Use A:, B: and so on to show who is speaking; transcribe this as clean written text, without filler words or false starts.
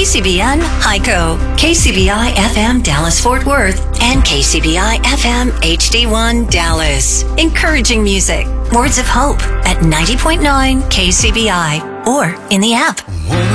A: KCBN Hyco, KCBI FM Dallas Fort Worth, and KCBI FM HD1 Dallas. Encouraging music, words of hope at 90.9 KCBI or in the app.